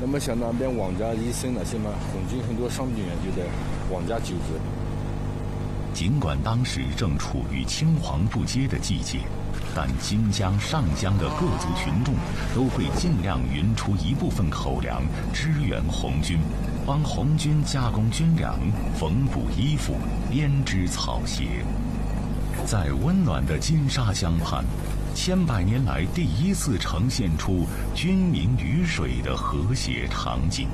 那么像那边王家医生那些嘛，红军很多伤病员就在王家救治。 尽管当时正处于青黄不接的季节，但新疆、上江的各族群众都会尽量匀出一部分口粮支援红军，帮红军加工军粮、缝补衣服、编织草鞋。在温暖的金沙江畔，千百年来第一次呈现出军民鱼水的和谐场景。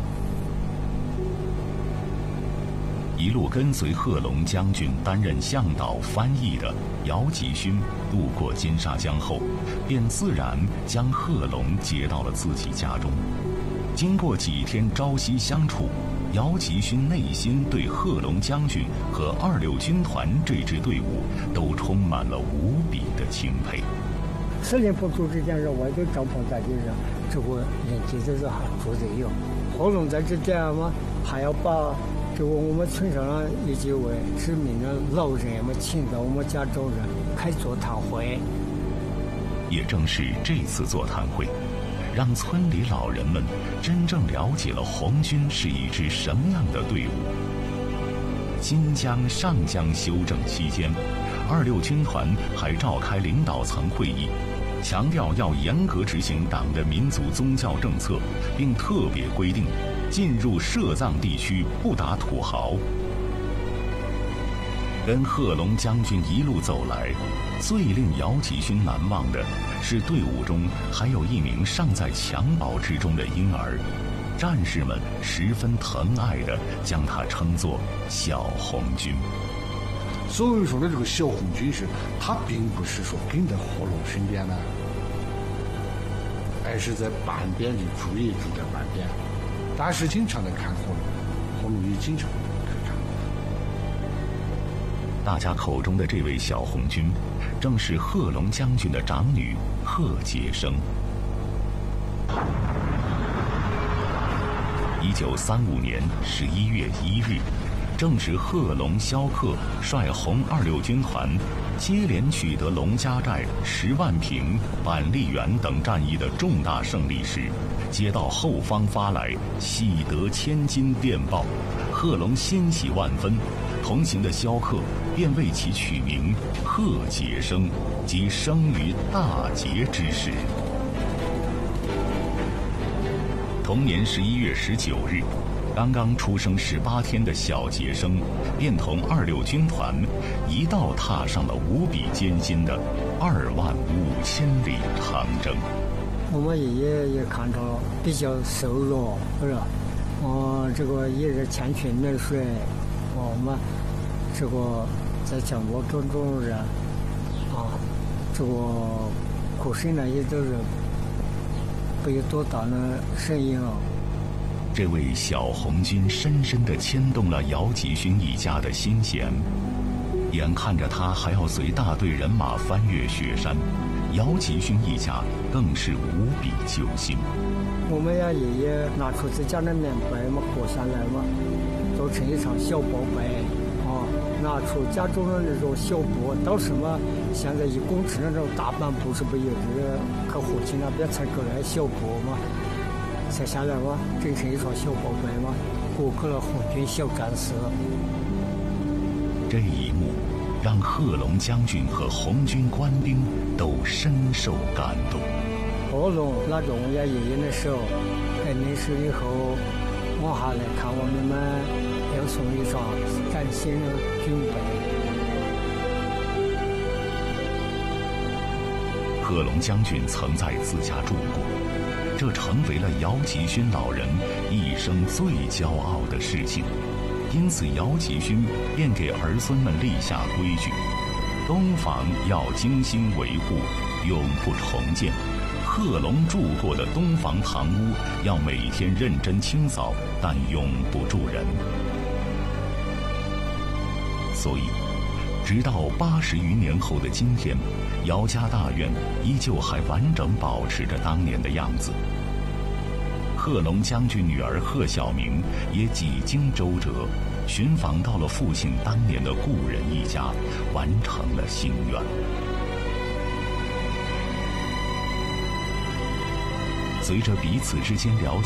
一路跟随贺龙将军担任向导翻译的姚吉勋渡过金沙江后，便自然将贺龙接到了自己家中。经过几天朝夕相处，姚吉勋内心对贺龙将军和26军团这支队伍都充满了无比的钦佩。 司令部组织建设，我就帐篷在地上，这个人家这是还住着有。贺龙在这点嘛，还要把这个我们村上一几位知名的老人们请到我们家中人开座谈会。 也正是这次座谈会，让村里老人们真正了解了红军是一支什么样的队伍。新疆、上江休整期间，26军团还召开领导层会议，强调要严格执行党的民族宗教政策，并特别规定进入涉藏地区不打土豪。跟贺龙将军一路走来，最令姚吉勋难忘的是队伍中还有一名尚在襁褓之中的婴儿，战士们十分疼爱地将他称作小红军。 所谓说的这个小红军是，他并不是说跟在贺龙身边呢，而是在半边的住也住在半边，但是经常的看贺龙，贺龙也经常看看。 大家口中的这位小红军，正是贺龙将军的长女贺洁生。1935年11月1日，正值贺龙、萧克率红26军团接连取得龙家寨、10万坪、板栗园等战役的重大胜利时，接到后方发来喜得千金电报，贺龙欣喜万分，同行的萧克便为其取名贺洁生，即生于大节之时。同年11月19日，刚刚出生18天的小洁生便同26军团一道踏上了无比艰辛的25000里长征。 我们爷爷也看着比较瘦弱，不是？这个也是欠缺奶水，我们这个在讲我种人这个苦身呢也都是不有多大的声音啊。 这位小红军深深地牵动了姚吉勋一家的心弦，眼看着他还要随大队人马翻越雪山，姚吉勋一家更是无比揪心。 我们呀爷爷拿出自家的棉被嘛裹下来嘛，做成一场小宝贝拿出家中的那种小布，当时嘛现在1公尺那种大板布是不是也是可火气那边才过来小布嘛，才下来嘛，整成一双小宝贝嘛，裹给了红军小战士。 这一幕让贺龙将军和红军官兵都深受感动。 贺龙拉着我家爷爷的手，肯定是以后往下来看望你们，要送一双崭新的军备。 贺龙将军曾在自家住过，这成为了姚吉勋老人一生最骄傲的事情。因此姚吉勋便给儿孙们立下规矩：东房要精心维护，永不重建；贺龙住过的东房堂屋要每天认真清扫，但永不住人。所以直到80余年后的今天，姚家大院依旧还完整保持着当年的样子。贺龙将军女儿贺晓明也几经周折，寻访到了父亲当年的故人一家，完成了心愿。随着彼此之间了